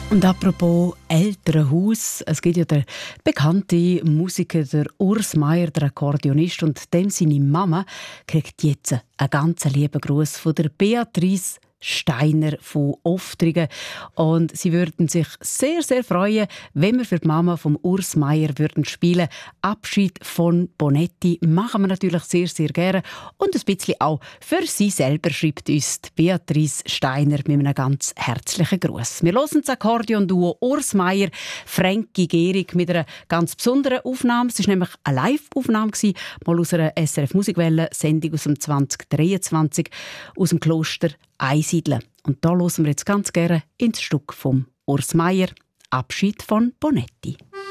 Und apropos Elternhaus, es gibt ja den bekannten Musiker, der Urs Meier, der Akkordeonist, und dem seine Mama kriegt jetzt einen ganz lieben Gruß von der Beatrice Steiner von Oftrigen. Und sie würden sich sehr, sehr freuen, wenn wir für die Mama vom Urs Meier würden spielen. Abschied von Bonetti machen wir natürlich sehr, sehr gerne. Und ein bisschen auch für sie selber, schreibt uns die Beatrice Steiner mit einem ganz herzlichen Gruß. Wir hören das Akkordeon-Duo Urs Meier, Frankie Gehrig mit einer ganz besonderen Aufnahme. Es war nämlich eine Live-Aufnahme, mal aus einer SRF-Musikwelle-Sendung aus dem 2023, aus dem Kloster Einsiedeln. Und da hören wir jetzt ganz gerne ins Stück vom Urs Meier, Abschied von Bonetti.